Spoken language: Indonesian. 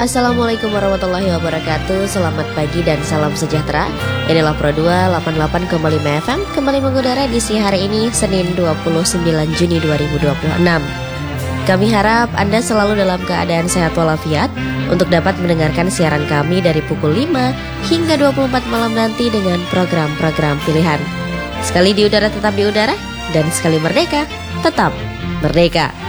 Assalamualaikum warahmatullahi wabarakatuh. Selamat pagi dan salam sejahtera. Inilah Pro 2 88,5 FM kembali mengudara di siang hari ini, Senin 29 Juni 2026. Kami harap Anda selalu dalam keadaan sehat walafiat untuk dapat mendengarkan siaran kami dari pukul 5 hingga 24 malam nanti dengan program-program pilihan. Sekali di udara tetap di udara, dan sekali merdeka tetap merdeka.